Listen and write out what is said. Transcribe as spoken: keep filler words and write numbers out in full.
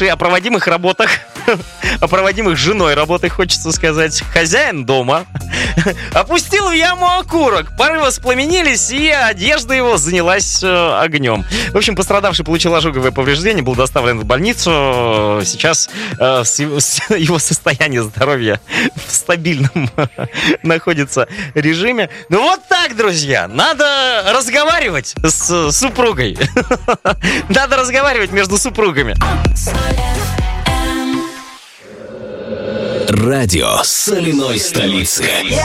пострадавший о проводимых работах, о проводимых женой работах, хочется сказать, хозяин дома опустил в яму окурок. Пары воспламенились, и одежда его занялась э, огнем. В общем, пострадавший получил ожоговые повреждения, был доставлен в больницу. Сейчас э, с его, с его состояние здоровья в стабильном находится режиме. Ну вот так, друзья, надо разговаривать с супругой. Надо разговаривать между супругами. Радио соляной столицы.